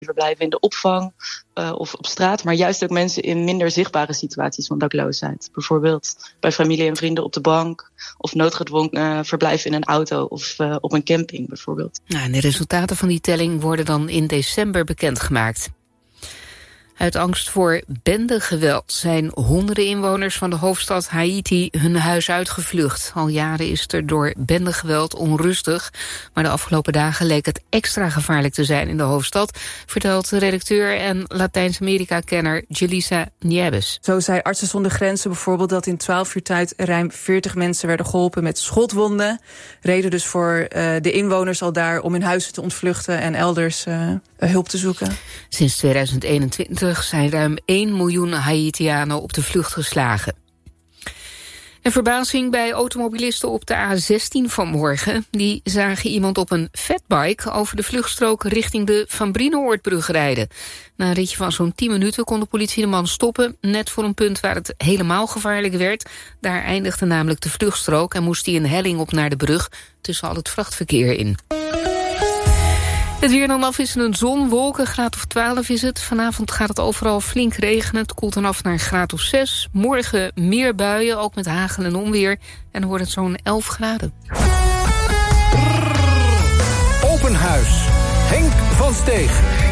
verblijven in de opvang of op straat, maar juist ook mensen in minder zichtbare situaties van dakloosheid. Bijvoorbeeld bij familie en vrienden op de bank of noodgedwongen verblijf in een auto of op een camping bijvoorbeeld. Nou, en de resultaten van die telling worden dan in december bekendgemaakt. Uit angst voor bendegeweld zijn honderden inwoners van de hoofdstad Haiti hun huis uitgevlucht. Al jaren is er door bendegeweld onrustig, maar de afgelopen dagen leek het extra gevaarlijk te zijn in de hoofdstad, vertelt redacteur en Latijns-Amerika-kenner Jelisa Nieves. Zo zei Artsen zonder Grenzen bijvoorbeeld dat in 12 uur tijd ruim 40 mensen werden geholpen met schotwonden. Reden dus voor de inwoners al daar om hun huizen te ontvluchten en elders hulp te zoeken. Sinds 2021 zijn ruim 1 miljoen Haitianen op de vlucht geslagen. En verbazing bij automobilisten op de A16 vanmorgen. Die zagen iemand op een fatbike over de vluchtstrook richting de Van Brienoordbrug rijden. Na een ritje van zo'n 10 minuten kon de politie de man stoppen, net voor een punt waar het helemaal gevaarlijk werd. Daar eindigde namelijk de vluchtstrook en moest hij een helling op naar de brug tussen al het vrachtverkeer in. Het weer dan afwisselend zon, wolken, graad of 12 is het. Vanavond gaat het overal flink regenen. Het koelt dan af naar een graad of 6. Morgen meer buien, ook met hagel en onweer. En dan wordt het zo'n 11 graden. Open huis. Henk van Steeg.